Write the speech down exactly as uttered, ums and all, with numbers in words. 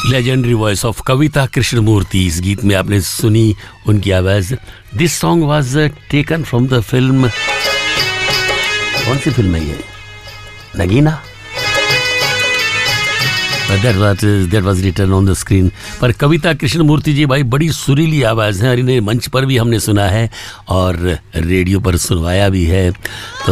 Legendary voice of कविता कृष्णमूर्ति, इस गीत में आपने सुनी उनकी आवाज। This song was taken from the film, कौन सी फिल्म है ये? Nagina. That was, that was written on the screen। पर कविता कृष्णमूर्ति जी भाई बड़ी सुरीली आवाज़ है और इन्हें मंच पर भी हमने सुना है और रेडियो पर सुनवाया भी है। तो